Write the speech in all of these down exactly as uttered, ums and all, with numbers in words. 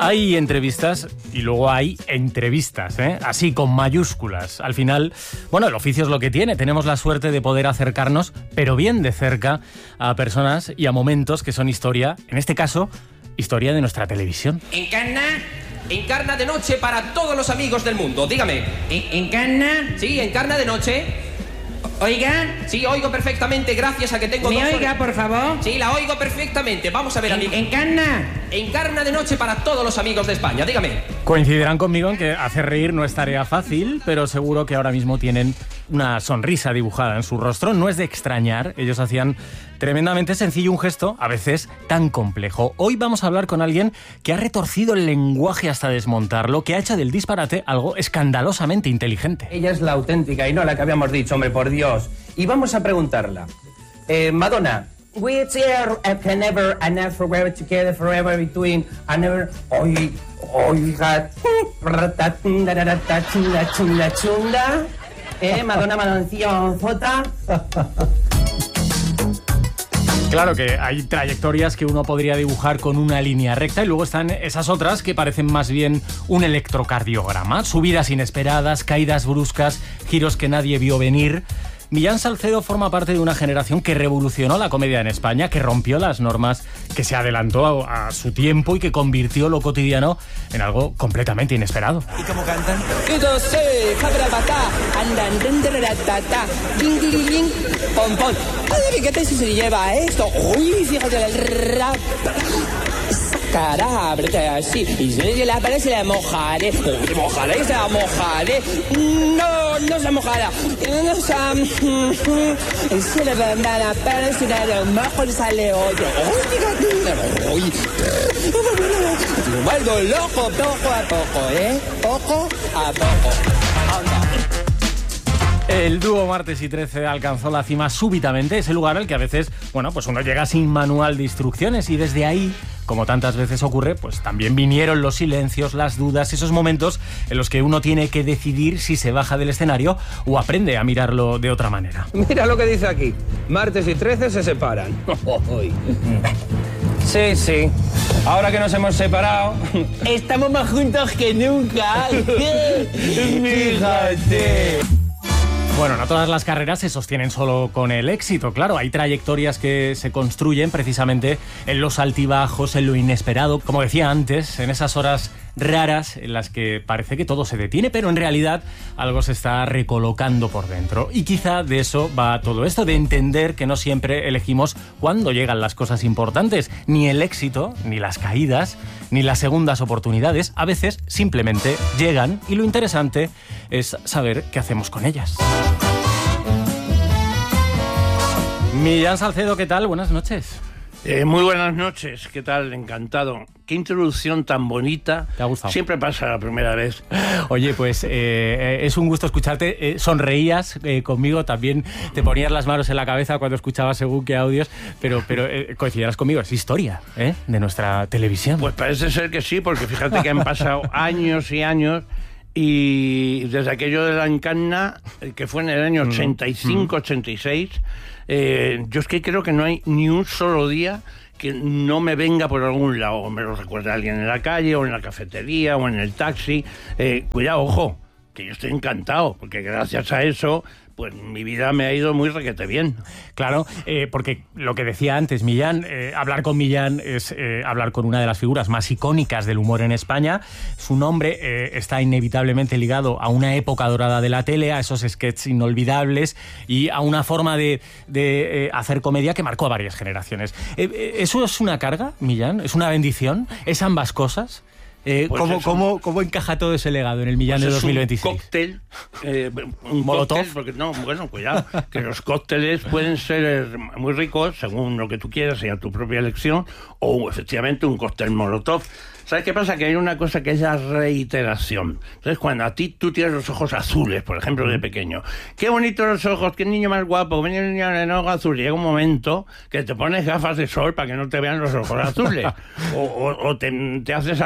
Hay entrevistas y luego hay entrevistas, ¿eh? Así, con mayúsculas. Al final, bueno, el oficio es lo que tiene. Tenemos la suerte de poder acercarnos, pero bien de cerca, a personas y a momentos que son historia, en este caso, historia de nuestra televisión. Encarna, encarna de noche para todos los amigos del mundo. Dígame. ¿En- ¿Encarna? Sí, encarna de noche. ¿Oiga? Sí, oigo perfectamente, gracias a que tengo ¿Me dos oiga, orejas. por favor? Sí, la oigo perfectamente. Vamos a ver, amigo. ¿Encarna? Encarna de noche para todos los amigos de España. Dígame. Coincidirán conmigo en que hacer reír no es tarea fácil, pero seguro que ahora mismo tienen una sonrisa dibujada en su rostro. No es de extrañar, ellos hacían tremendamente sencillo un gesto, a veces tan complejo. Hoy vamos a hablar con alguien que ha retorcido el lenguaje hasta desmontarlo, que ha hecho del disparate algo escandalosamente inteligente. Ella es la auténtica y no la que habíamos dicho, hombre, por Dios. Y vamos a preguntarla. Eh, Madonna. We are can never and never forever together forever between and never. Oy, oiga. Chunda, chunda, chunda. Eh, Madonna, Madoncillo, Zota. Claro que hay trayectorias que uno podría dibujar con una línea recta y luego están esas otras que parecen más bien un electrocardiograma. Subidas inesperadas, caídas bruscas, giros que nadie vio venir. Millán Salcedo forma parte de una generación que revolucionó la comedia en España, que rompió las normas, que se adelantó a, a su tiempo y que convirtió lo cotidiano en algo completamente inesperado. ¿Y cómo cantan? Que yo sé, jabrabata, andan, denderatata, ding, ding, ding, pom, pom. Ay, fíjate si se lleva esto. Uy, fíjate el rap. Cara, abrete así. Y si la pared se la mojaré. ¿Se mojaré? ¿Se la mojaré? No, no se mojará. No se... Se le vendrá la pared, si a lo mejor sale otro. Uy, fíjate. Uy. Me vuelvo loco poco a poco, ¿eh? Poco a poco. Anda. El dúo Martes y trece alcanzó la cima súbitamente, ese lugar al que a veces, bueno, pues uno llega sin manual de instrucciones y desde ahí, como tantas veces ocurre, pues también vinieron los silencios, las dudas, esos momentos en los que uno tiene que decidir si se baja del escenario o aprende a mirarlo de otra manera. Mira lo que dice aquí. Martes y trece se separan. Sí, sí. Ahora que nos hemos separado, Estamos más juntos que nunca. fíjate. Bueno, no todas las carreras se sostienen solo con el éxito, claro, hay trayectorias que se construyen precisamente en los altibajos, en lo inesperado, como decía antes, en esas horas raras en las que parece que todo se detiene, pero en realidad algo se está recolocando por dentro. Y quizá de eso va todo esto, de entender que no siempre elegimos cuándo llegan las cosas importantes, ni el éxito, ni las caídas, ni las segundas oportunidades, a veces simplemente llegan y lo interesante es saber qué hacemos con ellas. Millán Salcedo, ¿qué tal? Buenas noches. Eh, muy buenas noches, ¿qué tal? Encantado. Qué introducción tan bonita. ¿Te ha gustado? Siempre pasa la primera vez. Oye, pues eh, es un gusto escucharte. Eh, sonreías eh, conmigo, también te ponías las manos en la cabeza cuando escuchabas según qué audios, pero, pero eh, coincidirás conmigo, es historia ¿eh? de nuestra televisión. Pues parece ser que sí, porque fíjate que han pasado años y años y desde aquello de la Encarna, que fue en el año ochenta y cinco, ochenta y seis, eh, yo es que creo que no hay ni un solo día que no me venga por algún lado, me lo recuerda alguien en la calle o en la cafetería o en el taxi. Eh, cuidado, ojo, que yo estoy encantado, porque gracias a eso pues mi vida me ha ido muy requete bien. Claro, eh, porque lo que decía antes Millán, eh, hablar con Millán es eh, hablar con una de las figuras más icónicas del humor en España. Su nombre eh, está inevitablemente ligado a una época dorada de la tele, a esos sketches inolvidables y a una forma de, de eh, hacer comedia que marcó a varias generaciones. Eh, eh, ¿Eso es una carga, Millán? ¿Es una bendición? ¿Es ambas cosas? Eh, Pues ¿cómo, es un- cómo, ¿Cómo encaja todo ese legado en el Millán Pues de es dos mil veintiséis? Un cóctel, eh, un Molotov. cóctel, porque no, bueno, cuidado, que los cócteles pueden ser muy ricos según lo que tú quieras y a tu propia elección, o efectivamente un cóctel Molotov. ¿Sabes qué pasa? Que hay una cosa que es la reiteración. Entonces, cuando a ti tú tienes los ojos azules, por ejemplo, de pequeño, qué bonitos los ojos, qué niño más guapo, qué niño de ojos azules. Llega un momento que te pones gafas de sol para que no te vean los ojos azules. O, o, o te, te haces algo peor,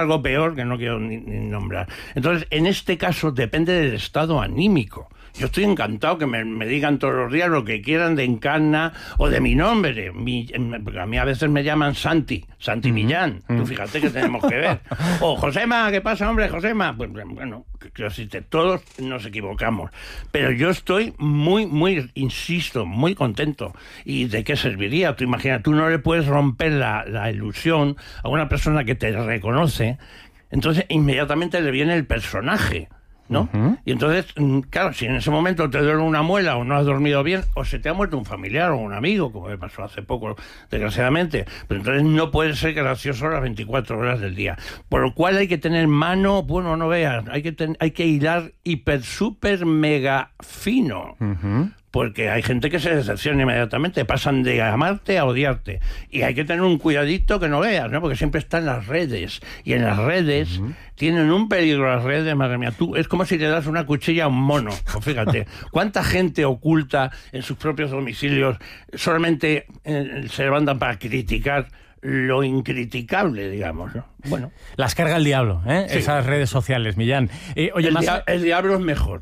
mayor que no quiero ni, ni nombrar. Entonces, en este caso depende del estado anímico. Yo estoy encantado que me, me digan todos los días lo que quieran de Encarna o de mi nombre. Mi, porque a mí a veces me llaman Santi, Santi Millán. Mm. Tú fíjate que tenemos que ver. O Josema, ¿qué pasa, hombre, Josema? Pues bueno, quiero decirte, todos nos equivocamos. Pero yo estoy muy, muy, insisto, muy contento. ¿Y de qué serviría? Tú imagina, tú no le puedes romper la, la ilusión a una persona que te reconoce, entonces inmediatamente le viene el personaje, ¿no? Uh-huh. Y entonces, claro, si en ese momento te duele una muela o no has dormido bien o se te ha muerto un familiar o un amigo, como me pasó hace poco, desgraciadamente, pero entonces no puede ser gracioso las veinticuatro horas del día. Por lo cual hay que tener mano, bueno, no veas, hay que, ten, hay que hilar hiper, súper, mega fino. Uh-huh. Porque hay gente que se decepciona inmediatamente, pasan de amarte a odiarte. Y hay que tener un cuidadito que no veas, ¿no? Porque siempre están las redes. Y en las redes uh-huh. tienen un peligro las redes, madre mía. Tú, es como si le das una cuchilla a un mono. Pues fíjate, cuánta gente oculta en sus propios domicilios solamente eh, se levantan para criticar lo incriticable, digamos, ¿no? Bueno. Las carga el diablo, ¿eh? Sí. Esas redes sociales, Millán. Eh, oye, el, más... dia- el diablo es mejor.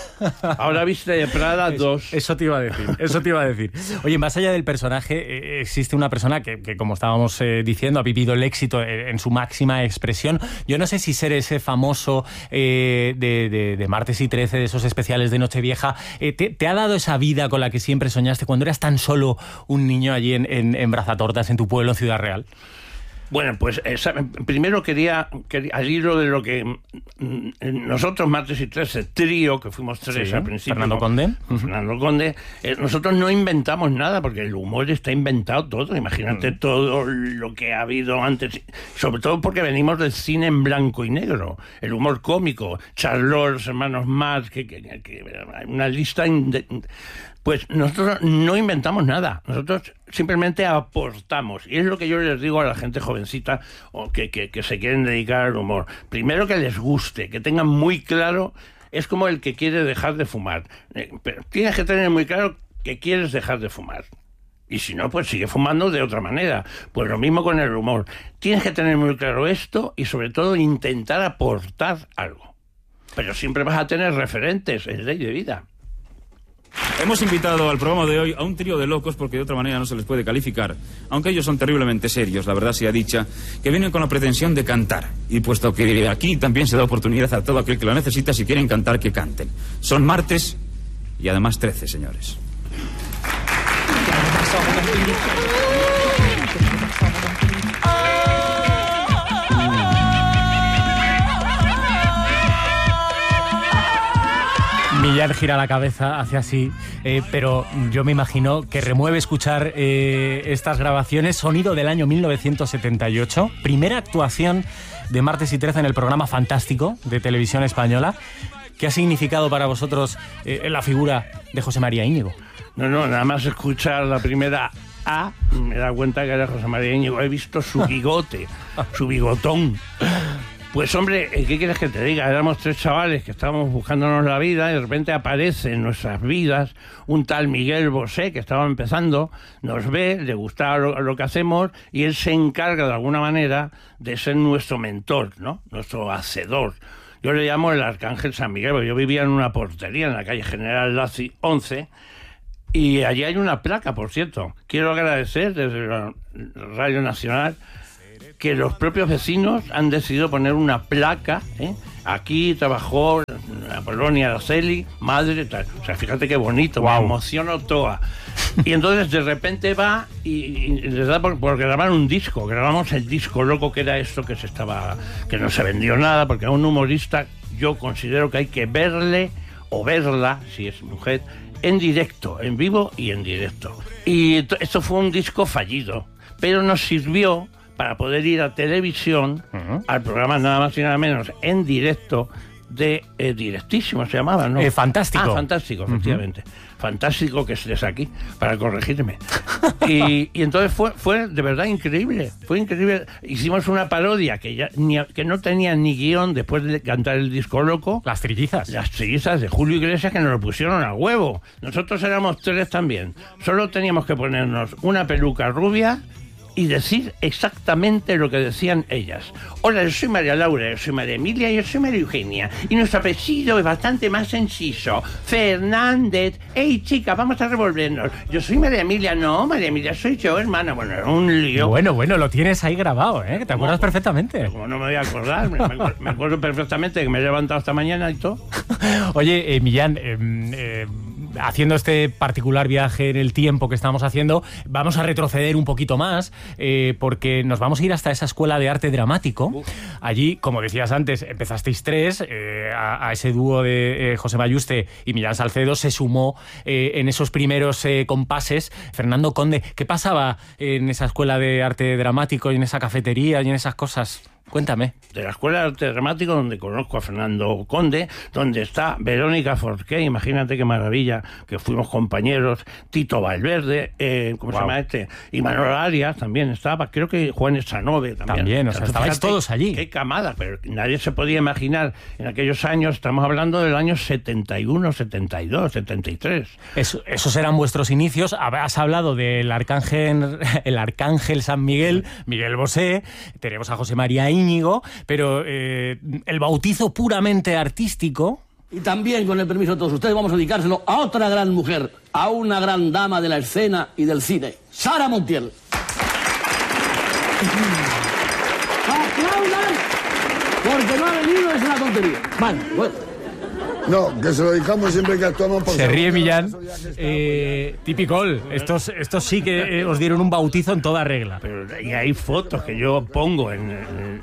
Ahora viste de Prada dos. Eso te iba a decir, eso te iba a decir. Oye, más allá del personaje, eh, existe una persona que, que como estábamos eh, diciendo, ha vivido el éxito en, en su máxima expresión. Yo no sé si ser ese famoso eh, de, de, de Martes y trece, de esos especiales de Nochevieja, eh, te, te ha dado esa vida con la que siempre soñaste cuando eras tan solo un niño allí en, en, en Brazatortas, en tu pueblo, en Ciudad Real. Bueno, pues esa, primero quería, quería, al hilo de lo que mm, nosotros, Martes y trece, trío, que fuimos tres sí, al principio. Fernando Conde. Con Fernando Conde. Eh, nosotros no inventamos nada, porque el humor está inventado todo. Imagínate mm. todo lo que ha habido antes. Sobre todo porque venimos del cine en blanco y negro. El humor cómico, Charlot, los hermanos Marx, que, que, que, que una lista... De, pues nosotros no inventamos nada, nosotros simplemente aportamos. Y es lo que yo les digo a la gente jovencita o que, que, que se quieren dedicar al humor. Primero, que les guste, que tengan muy claro, es como el que quiere dejar de fumar. Eh, pero tienes que tener muy claro que quieres dejar de fumar. Y si no, pues sigue fumando de otra manera. Pues lo mismo con el humor. Tienes que tener muy claro esto y sobre todo intentar aportar algo. Pero siempre vas a tener referentes, es ley de vida. Hemos invitado al programa de hoy a un trío de locos porque de otra manera no se les puede calificar, aunque ellos son terriblemente serios, la verdad sea dicha, que vienen con la pretensión de cantar. Y puesto que aquí también se da oportunidad a todo aquel que lo necesita, si quieren cantar, que canten. Son Martes y además trece, señores. Millán gira la cabeza hacia así, eh, pero yo me imagino que remueve escuchar eh, estas grabaciones. Sonido del año mil novecientos setenta y ocho, primera actuación de Martes y trece en el programa Fantástico de Televisión Española. ¿Qué ha significado para vosotros eh, la figura de José María Íñigo? No, no, nada más escuchar la primera A, me da cuenta que era José María Íñigo. He visto su bigote, su bigotón. Pues hombre, ¿qué quieres que te diga? Éramos tres chavales que estábamos buscándonos la vida y de repente aparece en nuestras vidas un tal Miguel Bosé que estaba empezando, nos ve, le gusta lo, lo que hacemos y él se encarga de alguna manera de ser nuestro mentor, ¿no? Nuestro hacedor. Yo le llamo el Arcángel San Miguel, porque yo vivía en una portería en la calle General Laci once y allí hay una placa, por cierto. Quiero agradecer desde la Radio Nacional que los propios vecinos han decidido poner una placa, ¿eh? Aquí trabajó la Polonia Araceli, madre, tal. O sea, fíjate qué bonito, wow. Me emociono toda. Y entonces de repente va y, y les da por, por grabar un disco. Grabamos el disco loco, que era esto que se estaba, que no se vendió nada, porque a un humorista yo considero que hay que verle o verla, si es mujer, en directo, en vivo y en directo. Y t- esto fue un disco fallido, pero nos sirvió para poder ir a televisión, uh-huh. al programa nada más y nada menos en directo de eh, Directísimo, se llamaba, ¿no? Eh, fantástico. Ah, Fantástico, efectivamente. Uh-huh. Fantástico que estés aquí para corregirme. y, y entonces fue, fue de verdad increíble, fue increíble. Hicimos una parodia que, ya, ni, que no tenía ni guión después de cantar el disco loco. Las Trillizas. Las Trillizas de Julio Iglesias, que nos lo pusieron a huevo. Nosotros éramos tres también. Solo teníamos que ponernos una peluca rubia y decir exactamente lo que decían ellas. Hola, yo soy María Laura, yo soy María Emilia y yo soy María Eugenia. Y nuestro apellido es bastante más sencillo. Fernández. Ey, chicas, vamos a revolvernos. Yo soy María Emilia. No, María Emilia soy yo, hermana. Bueno, era un lío. Bueno, bueno, lo tienes ahí grabado, ¿eh? Que te acuerdas perfectamente. Como no me voy a acordar, me, me, me acuerdo perfectamente que me he levantado esta mañana y todo. Oye, eh, Millán, eh, eh, haciendo este particular viaje en el tiempo que estamos haciendo, vamos a retroceder un poquito más, eh, porque nos vamos a ir hasta esa escuela de arte dramático. Uf. Allí, como decías antes, empezasteis tres, eh, a, a ese dúo de eh, José Mayuste y Millán Salcedo se sumó eh, en esos primeros eh, compases Fernando Conde. ¿Qué pasaba en esa escuela de arte dramático y en esa cafetería y en esas cosas? Cuéntame. De la Escuela de Arte Dramático, donde conozco a Fernando Conde, donde está Verónica Forqué, imagínate qué maravilla, que fuimos compañeros, Tito Valverde, eh, ¿cómo wow. se llama este? Y Manuel Arias también estaba, creo que Juan Estranove también. También, o sea, estabais fíjate, todos allí. Qué camada, pero nadie se podía imaginar en aquellos años, estamos hablando del año setenta y uno, setenta y dos, setenta y tres. Eso, esos eran vuestros inicios. Has hablado del arcángel, el arcángel San Miguel, Miguel Bosé, tenemos a José María Íñigo, pero eh, el bautizo puramente artístico. Y también, con el permiso de todos ustedes, vamos a dedicárselo a otra gran mujer, a una gran dama de la escena y del cine, Sara Montiel. ¡Aplaudan! Porque no ha venido, es una tontería. Vale, bueno. No, que se lo dedicamos siempre que actuamos por... Se ríe Millán. Eh, Tipicol, estos, estos sí que eh, os dieron un bautizo en toda regla. Pero y hay fotos que yo pongo en, en,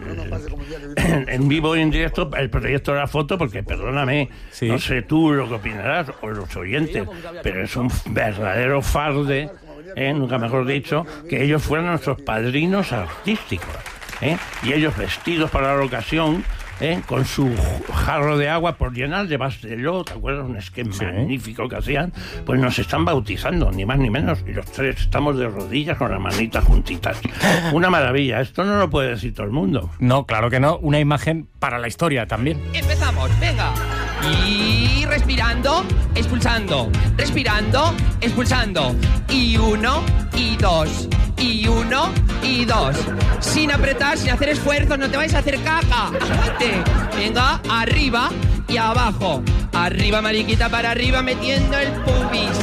en, en vivo y en directo, el proyecto de la foto, porque perdóname, sí. no sé tú lo que opinarás, o los oyentes, pero es un verdadero farde, eh, nunca mejor dicho, que ellos fueran nuestros padrinos artísticos. ¿eh? Y ellos vestidos para la ocasión, ¿Eh? con su jarro de agua por llenar de Basteló, ¿te acuerdas? Un esquema sí. magnífico que hacían. Pues nos están bautizando, ni más ni menos, y los tres estamos de rodillas con las manitas juntitas. Una maravilla, esto no lo puede decir todo el mundo. No, claro que no, una imagen para la historia también. Empezamos, venga. Y respirando, expulsando, respirando, expulsando. Y uno, y dos, y uno, y dos. Sin apretar, sin hacer esfuerzos, no te vais a hacer caca. Aguante. Venga, arriba y abajo. Arriba, mariquita, para arriba, metiendo el pubis.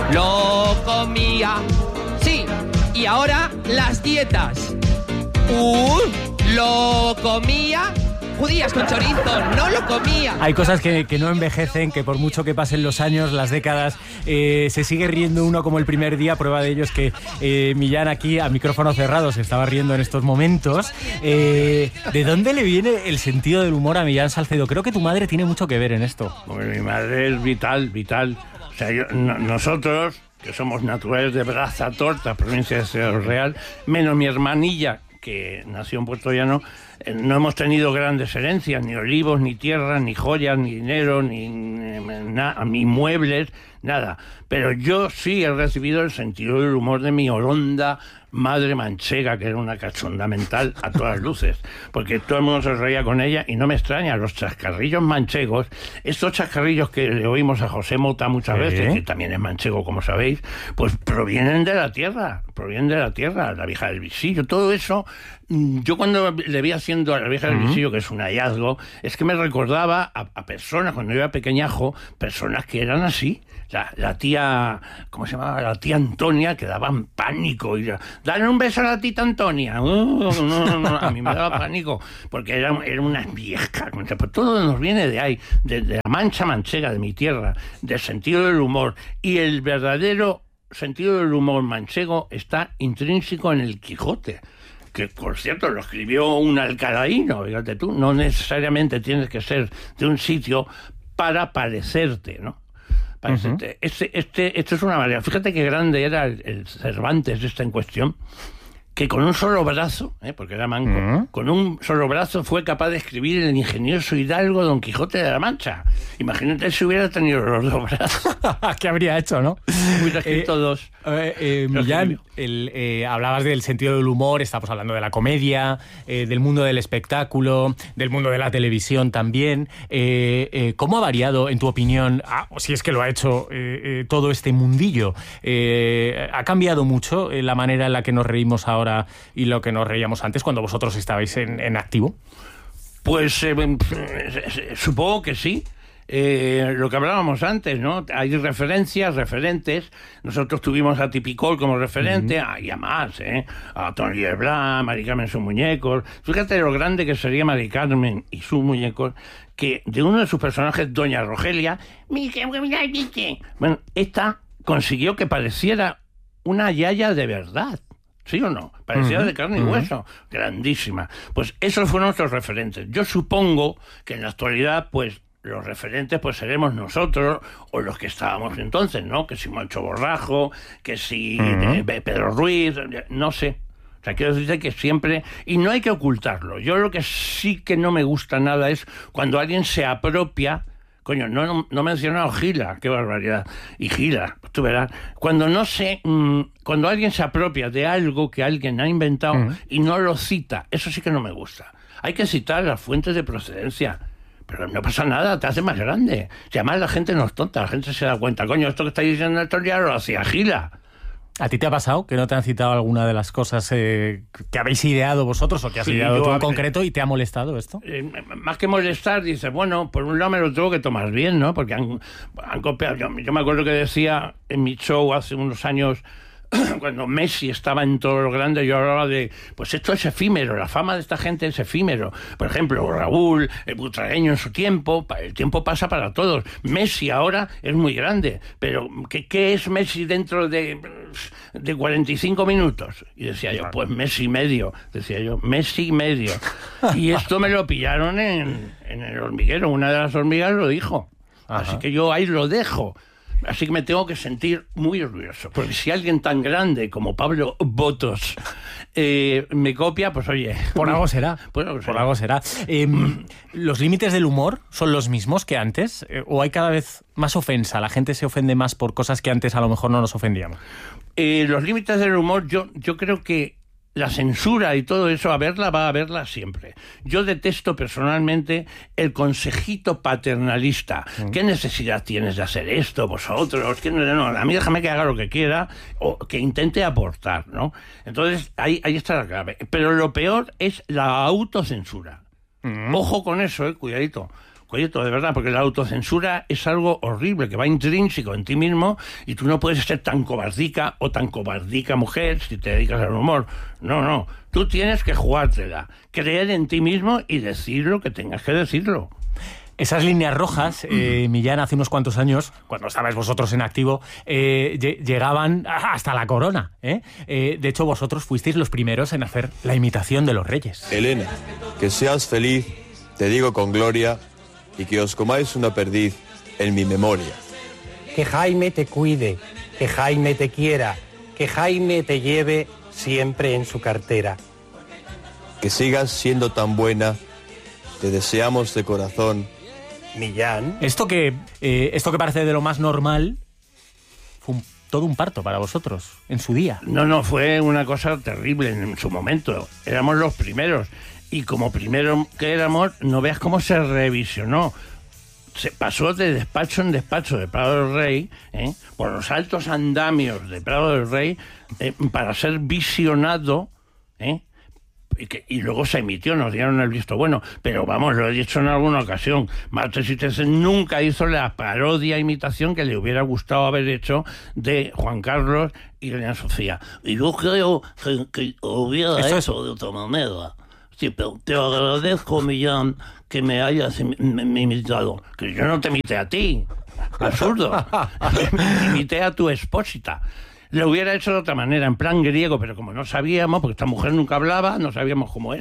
Lo comía. Sí, y ahora las dietas. Uh, lo comía. Judías con chorizo, no lo comía. Hay cosas que, que no envejecen, que por mucho que pasen los años, las décadas, eh, se sigue riendo uno como el primer día. Prueba de ello es que eh, Millán aquí, a micrófono cerrado, se estaba riendo en estos momentos. Eh, ¿De dónde le viene el sentido del humor a Millán Salcedo? Creo que tu madre tiene mucho que ver en esto. Bueno, mi madre es vital, vital. O sea, yo, no, nosotros, que somos naturales de Brazatorta, provincia de Ciudad Real, menos mi hermanilla, que nació en Puerto Llano, eh, no hemos tenido grandes herencias, ni olivos, ni tierras, ni joyas, ni dinero, ni, ni, na, ni muebles, nada. Pero yo sí he recibido el sentido del humor de mi oronda madre manchega, que era una cachonda mental a todas luces, porque todo el mundo se reía con ella, y no me extraña, los chascarrillos manchegos, estos chascarrillos que le oímos a José Mota muchas ¿Sí? veces, que también es manchego, como sabéis, pues provienen de la tierra, provienen de la tierra, la vieja del visillo, todo eso. Yo cuando le vi haciendo a la vieja del uh-huh. visillo, que es un hallazgo, es que me recordaba a, a personas, cuando yo era pequeñajo, personas que eran así. La, la tía, ¿cómo se llamaba? La tía Antonia, que daban pánico. Y dale un beso a la tía Antonia. Uh, no, no, no, a mí me daba pánico, porque era, era una vieja. Pues todo nos viene de ahí, de, de la mancha manchega de mi tierra, del sentido del humor. Y el verdadero sentido del humor manchego está intrínseco en el Quijote, que por cierto lo escribió un alcalaíno, fíjate tú, no necesariamente tienes que ser de un sitio para parecerte, ¿no? Parecerte. Uh-huh. Este, este, esto es una manera. Fíjate qué grande era el, el Cervantes este en cuestión, que con un solo brazo, ¿eh? porque era manco, uh-huh. con un solo brazo fue capaz de escribir el ingenioso hidalgo Don Quijote de la Mancha. Imagínate si hubiera tenido los dos brazos. ¿Qué habría hecho, no? Hubiera escrito eh, dos. Eh, eh, Millán, El, eh, hablabas del sentido del humor, estamos hablando de la comedia, eh, del mundo del espectáculo, del mundo de la televisión también. Eh, eh, ¿Cómo ha variado, en tu opinión, ah, o si es que lo ha hecho eh, eh, todo este mundillo? Eh, ¿Ha cambiado mucho eh, la manera en la que nos reímos ahora y lo que nos reíamos antes cuando vosotros estabais en, en activo? Pues eh, supongo que sí. Eh, lo que hablábamos antes, ¿no? Hay referencias, referentes. Nosotros tuvimos a Tipicol como referente, uh-huh. hay a más, ¿eh? A Tony Leblanc, Mari Carmen sus muñecos. Fíjate lo grande que sería Mari Carmen y sus muñecos, que de uno de sus personajes, Doña Rogelia, bueno, esta consiguió que pareciera una yaya de verdad. ¿Sí o no? Parecía uh-huh, de carne y uh-huh. hueso. Grandísima. Pues esos fueron nuestros referentes. Yo supongo que en la actualidad, pues, los referentes pues seremos nosotros o los que estábamos entonces, ¿no? Que si Moncho Borrajo, que si uh-huh. eh, Pedro Ruiz, no sé. O sea, quiero decirte que siempre... Y no hay que ocultarlo. Yo lo que sí que no me gusta nada es cuando alguien se apropia... Coño, no, no, no he mencionado Gila, qué barbaridad. Y Gila, tú verás. Cuando no se... Mmm, cuando alguien se apropia de algo que alguien ha inventado uh-huh. y no lo cita, eso sí que no me gusta. Hay que citar las fuentes de procedencia. Pero no pasa nada, te hace más grande. Si además la gente no es tonta, la gente se da cuenta. Coño, esto que estáis diciendo esto ya lo hacía Gila. ¿A ti te ha pasado que no te han citado alguna de las cosas eh, que habéis ideado vosotros o que has sí, ideado tú en concreto y te ha molestado esto? Eh, más que molestar, dices, bueno, por un lado me lo tengo que tomar bien, ¿no? Porque han, han copiado. Yo, yo me acuerdo que decía en mi show hace unos años... Cuando Messi estaba en todo lo grande, yo hablaba de, pues esto es efímero, la fama de esta gente es efímero. Por ejemplo, Raúl, el butragueño en su tiempo, el tiempo pasa para todos. Messi ahora es muy grande, pero ¿qué, qué es Messi dentro de, de cuarenta y cinco minutos? Y decía yo, pues Messi medio, decía yo, Messi medio. Y esto me lo pillaron en, en el hormiguero, una de las hormigas lo dijo. Ajá. Así que yo ahí lo dejo. Así que me tengo que sentir muy orgulloso, porque si alguien tan grande como Pablo Botos eh, me copia, pues oye... Por algo será. Por algo será. Por algo será. Eh, ¿Los límites del humor son los mismos que antes? Eh, ¿O hay cada vez más ofensa? ¿La gente se ofende más por cosas que antes a lo mejor no nos ofendíamos? Eh, los límites del humor, yo, yo creo que la censura y todo eso, a verla, va a verla siempre. Yo detesto personalmente el consejito paternalista. Mm. ¿Qué necesidad tienes de hacer esto vosotros? ¿Qué no, no, a mí déjame que haga lo que quiera o que intente aportar, ¿no? Entonces, ahí, ahí está la clave. Pero lo peor es la autocensura. Mm. Ojo con eso, eh, cuidadito. Cuidadito, de verdad, porque la autocensura es algo horrible, que va intrínseco en ti mismo y tú no puedes ser tan cobardica o tan cobardica mujer si te dedicas al humor. No, no. Tú tienes que jugártela, creer en ti mismo y decir lo que tengas que decirlo. Esas líneas rojas, eh, Millán, hace unos cuantos años, cuando estabais vosotros en activo, eh, llegaban hasta la corona. ¿eh? Eh, de hecho, vosotros fuisteis los primeros en hacer la imitación de los reyes. Elena, que seas feliz, te digo con gloria, y que os comáis una perdiz en mi memoria. Que Jaime te cuide, que Jaime te quiera, que Jaime te lleve siempre en su cartera. Que sigas siendo tan buena, te deseamos de corazón. Millán. Esto que, eh, esto que parece de lo más normal fue un, todo un parto para vosotros en su día. No, no, fue una cosa terrible en su momento. Éramos los primeros. Y como primero que éramos, no veas cómo se revisionó. Se pasó de despacho en despacho de Prado del Rey, ¿eh? por los altos andamios de Prado del Rey, eh, para ser visionado, ¿eh? y, que, y luego se emitió, nos dieron el visto bueno. Pero vamos, lo he dicho en alguna ocasión, Martes y Trece nunca hizo la parodia imitación que le hubiera gustado haber hecho de Juan Carlos y Doña Sofía. Y yo creo que, que hubiera Eso hecho es... de otra manera. Sí, pero te agradezco, Millán, que me hayas imitado. Que yo no te imité a ti. Absurdo. Me imité a tu expósita. Lo hubiera hecho de otra manera, en plan griego, pero como no sabíamos, porque esta mujer nunca hablaba, no sabíamos cómo era.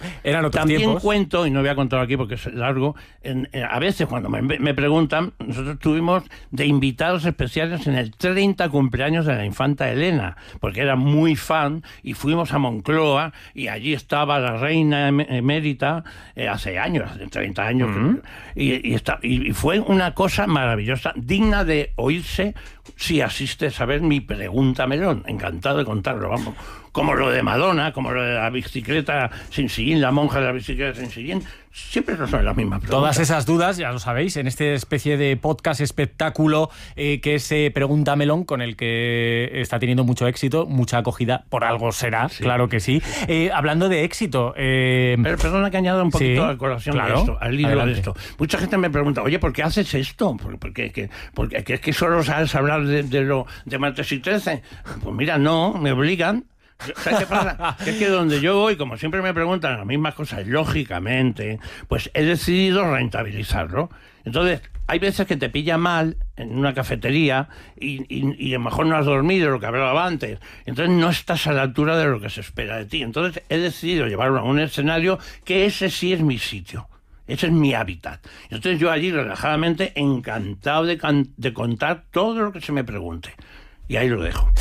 Eran otros También tiempos. cuento, y no voy a contar aquí porque es largo, en, en, a veces cuando me, me preguntan, nosotros tuvimos de invitados especiales en el treinta cumpleaños de la infanta Elena, porque era muy fan, y fuimos a Moncloa, y allí estaba la reina emérita, eh, hace años, hace treinta años, uh-huh. y, y, está, y, y fue una cosa maravillosa, digna de oírse si asistes a ver mi Pregunta Melón. Encantado de contarlo, vamos. Como lo de Madonna, como lo de la bicicleta sin sillín, la monja de la bicicleta sin sillín, siempre no son las mismas preguntas. Todas esas dudas, ya lo sabéis, en este especie de podcast espectáculo eh, que es eh, Pregunta Melón, con el que está teniendo mucho éxito, mucha acogida, por algo será, sí. Claro que sí. Eh, hablando de éxito... Eh... Pero perdona que añada un poquito sí, a colación claro, de esto, al hilo adelante. de esto. Mucha gente me pregunta, oye, ¿por qué haces esto? ¿Por, por qué, que, porque es que solo sabes hablar de, de, lo, de Martes y trece. Pues mira, no, me obligan. ¿Sabes qué pasa? Es que donde yo voy, como siempre me preguntan las mismas cosas, lógicamente, pues he decidido rentabilizarlo. Entonces, hay veces que te pilla mal en una cafetería y, y, y a lo mejor no has dormido, lo que hablaba antes. Entonces no estás a la altura de lo que se espera de ti. Entonces he decidido llevarlo a un escenario que ese sí es mi sitio. Ese es mi hábitat. Entonces yo allí, relajadamente, encantado de, can- de contar todo lo que se me pregunte. Y ahí lo dejo.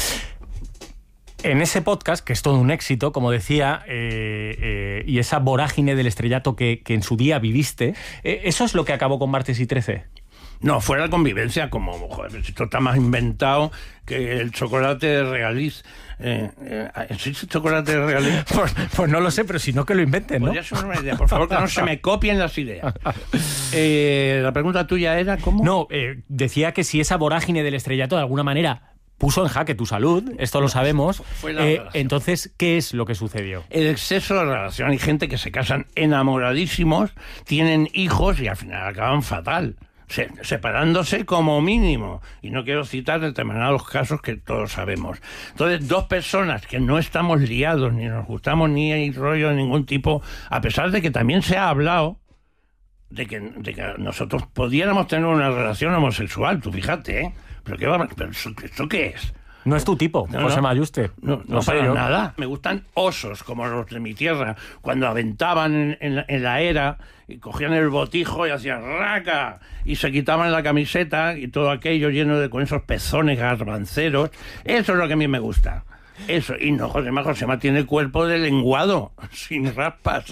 En ese podcast, que es todo un éxito, como decía, eh, eh, y esa vorágine del estrellato que, que en su día viviste, eh, ¿eso es lo que acabó con Martes y trece? No, fuera la convivencia, como, joder, esto está más inventado que el chocolate de Regaliz. Eh, eh, ¿Existe chocolate de Regaliz? Pues, pues no lo sé, pero si no, que lo inventen, ¿no? Podría ser una idea. Por favor, que no se me copien las ideas. Eh, la pregunta tuya era, ¿cómo? No, eh, decía que si esa vorágine del estrellato de alguna manera puso en jaque tu salud, esto lo sabemos. Fue la eh, entonces, ¿qué es lo que sucedió? El exceso de relación. Hay gente que se casan enamoradísimos, tienen hijos y al final acaban fatal, se, separándose como mínimo. Y no quiero citar determinados casos que todos sabemos. Entonces, dos personas que no estamos liados, ni nos gustamos, ni hay rollo de ningún tipo, a pesar de que también se ha hablado de que, de que nosotros pudiéramos tener una relación homosexual, tú fíjate, ¿eh? ¿Pero qué va? ¿Pero eso, ¿esto qué es? No es tu tipo, no, José no, Mayuste. No, no, no para nada. Me gustan osos, como los de mi tierra, cuando aventaban en, en, la, en la era y cogían el botijo y hacían raca y se quitaban la camiseta y todo aquello lleno de con esos pezones garbanceros. Eso es lo que a mí me gusta. Eso, y no, Josema, Josema tiene cuerpo de lenguado, sin raspas.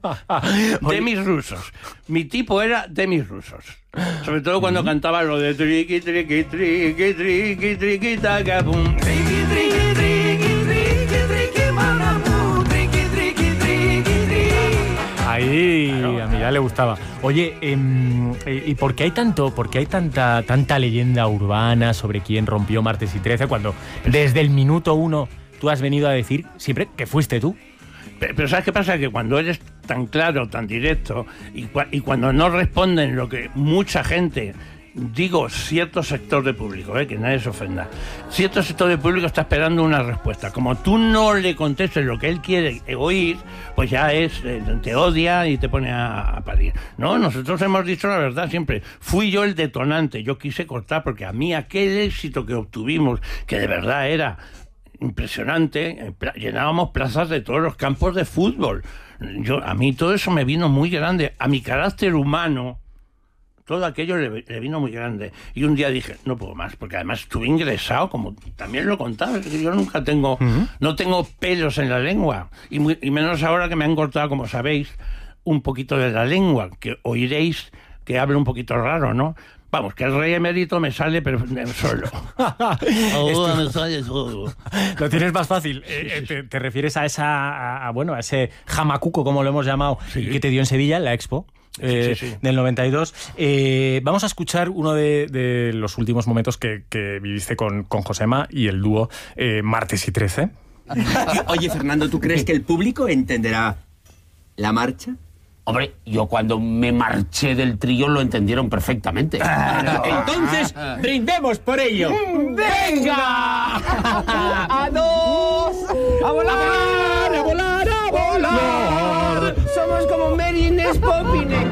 De mis rusos. Mi tipo era de mis rusos. Sobre todo cuando uh-huh. cantaba lo de triqui, triqui, triqui, triqui, triqui, tacapum. Triqui, triqui, triqui, triqui, triqui, manapum. Triqui, triqui, triqui, triqui. Ahí claro. A mí ya le gustaba. Oye, eh, ¿y por qué hay tanto, por qué hay tanta, tanta leyenda urbana sobre quién rompió Martes y trece cuando desde el minuto uno tú has venido a decir siempre que fuiste tú? Pero, pero ¿sabes qué pasa? Que cuando eres tan claro, tan directo, y, y cuando no responden lo que mucha gente, digo cierto sector de público, ¿eh? Que nadie se ofenda, cierto sector de público está esperando una respuesta. Como tú no le contestes lo que él quiere oír, pues ya es, eh, te odia y te pone a, a parir. No, nosotros hemos dicho la verdad siempre. Fui yo el detonante, yo quise cortar porque a mí aquel éxito que obtuvimos, que de verdad era impresionante, llenábamos plazas de todos los campos de fútbol. Yo, a mí todo eso me vino muy grande, a mi carácter humano, todo aquello le, le vino muy grande. Y un día dije, no puedo más, porque además estuve ingresado, como también lo contaba, que yo nunca tengo, uh-huh. no tengo pelos en la lengua, y, muy, y menos ahora que me han cortado, como sabéis, un poquito de la lengua, que oiréis que hablo un poquito raro, ¿no? Vamos, que el rey emérito me sale pero solo. Ahora me sale solo. Lo tienes más fácil. Eh, eh, te, te refieres a esa, a, a, bueno, a ese jamacuco, como lo hemos llamado, sí. que te dio en Sevilla, en la Expo. Eh, sí, sí, sí. Del noventa y dos. Eh, vamos a escuchar uno de, de los últimos momentos que, que viviste con, con Josema y el dúo eh, Martes y trece. Oye, Fernando, ¿tú crees que el público entenderá la marcha? Hombre, yo cuando me marché del trío lo entendieron perfectamente. Entonces, brindemos por ello. ¡Venga! ¡A dos! ¡A volar! ¡A volar! ¡A volar! Somos como Merines Popine.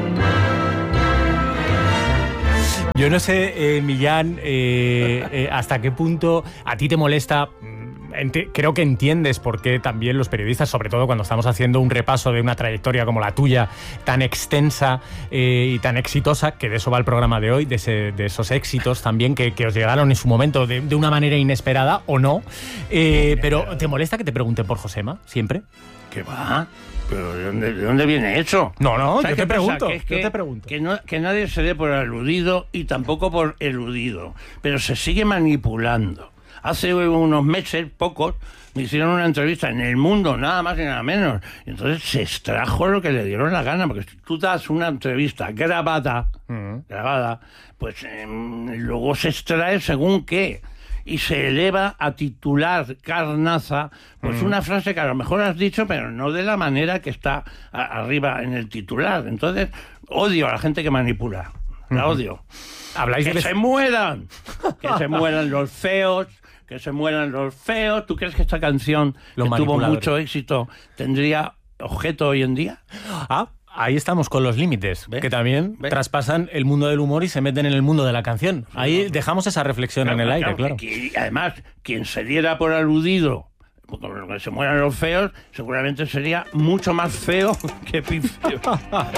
Yo no sé, eh, Millán, eh, eh, hasta qué punto a ti te molesta enti- creo que entiendes por qué también los periodistas, sobre todo cuando estamos haciendo un repaso de una trayectoria como la tuya, tan extensa eh, y tan exitosa, que de eso va el programa de hoy, de, ese, de esos éxitos también que, que os llegaron en su momento de, de una manera inesperada o no. Eh, pero, ¿te molesta que te pregunten por Josema siempre? ¿Qué va? ¿Pero de dónde, de dónde viene eso? No, no, ¿Sabes yo te qué pasa? pregunto, Que es yo que, te pregunto. Que, no, que nadie se dé por aludido y tampoco por eludido, pero se sigue manipulando. Hace unos meses, pocos, me hicieron una entrevista en El Mundo, nada más y nada menos. Y entonces se extrajo lo que le dieron la gana, porque si tú das una entrevista grabada, uh-huh. grabada, pues eh, luego se extrae según qué. Y se eleva a titular carnaza, pues mm. una frase que a lo mejor has dicho, pero no de la manera que está a, arriba en el titular. Entonces, odio a la gente que manipula. La odio. Habláis que de... se mueran, que se mueran los feos, que se mueran los feos. ¿Tú crees que esta canción, los que tuvo mucho éxito, tendría objeto hoy en día? Ah, ahí estamos con los límites, ¿Ve? que también ¿Ve? traspasan el mundo del humor y se meten en el mundo de la canción. Ahí dejamos esa reflexión claro, en el claro, aire, claro. Y además, quien se diera por aludido, porque se mueran los feos, seguramente sería mucho más feo que pifio.